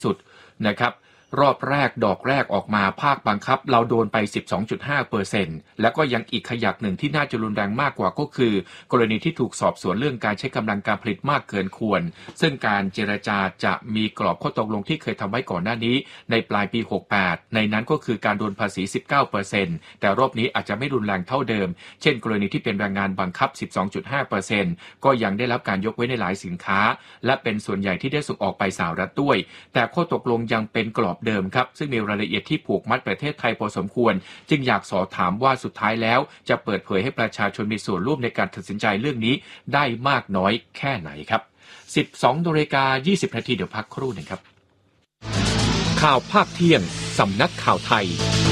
สุดนะครับรอบแรกดอกแรกออกมาภาคบังคับเราโดนไป 12.5% แล้วก็ยังอีกขยักหนึ่งที่น่าจะรุนแรงมากกว่าก็คือกรณีที่ถูกสอบสวนเรื่องการใช้กำลังการผลิตมากเกินควรซึ่งการเจรจาจะมีกรอบข้อตกลงที่เคยทำไว้ก่อนหน้านี้ในปลายปี68ในนั้นก็คือการโดนภาษี 19% แต่รอบนี้อาจจะไม่รุนแรงเท่าเดิมเช่นกรณีที่เป็นแรงงานบังคับ 12.5% ก็ยังได้รับการยกเว้นในหลายสินค้าและเป็นส่วนใหญ่ที่ได้ส่งออกไปสหรัฐด้วยแต่ข้อตกลงยังเป็นกรอบเดิมครับซึ่งมีรายละเอียดที่ผูกมัดประเทศไทยพอสมควรจึงอยากสอบถามว่าสุดท้ายแล้วจะเปิดเผยให้ประชาชนมีส่วนร่วมในการตัดสินใจเรื่องนี้ได้มากน้อยแค่ไหนครับ 12:20 นาทีเดี๋ยวพักครู่หนึ่งครับข่าวภาคเที่ยงสำนักข่าวไทย